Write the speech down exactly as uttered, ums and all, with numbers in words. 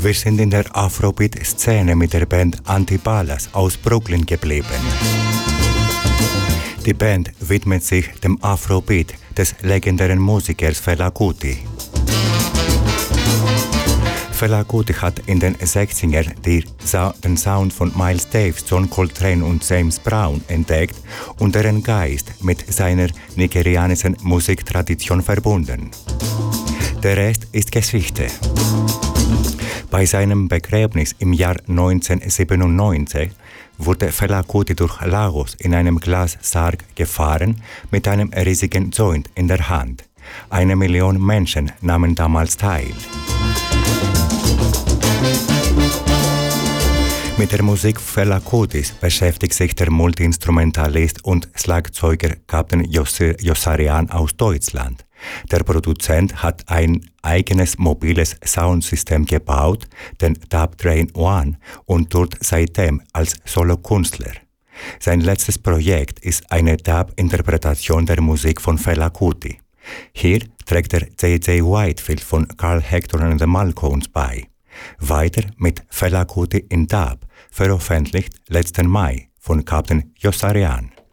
Wir sind in der Afrobeat-Szene mit der Band Antibalas aus Brooklyn geblieben. Die Band widmet sich dem Afrobeat des legendären Musikers Fela Kuti. Fela Kuti hat in den sechzigern die Sa- den Sound von Miles Davis, John Coltrane und James Brown entdeckt und deren Geist mit seiner nigerianischen Musiktradition verbunden. Der Rest ist Geschichte. Bei seinem Begräbnis im Jahr neunzehnhundertsiebenundneunzig wurde Fela Kuti durch Lagos in einem Glassarg gefahren mit einem riesigen Joint in der Hand. Eine Million Menschen nahmen damals teil. Mit der Musik Fela Kutis beschäftigt sich der Multiinstrumentalist und Schlagzeuger Captain Yossarian aus Deutschland. Der Produzent hat ein eigenes mobiles Soundsystem gebaut, den Dub Train One, und tourt seitdem als Solokünstler. Sein letztes Projekt ist eine Dub-Interpretation der Musik von Fela Kuti. Hier trägt er J J Whitefield von Carl Hector and the Malcones bei. Weiter mit Fela Kuti in Dub, veröffentlicht letzten Mai von Captain Yossarian.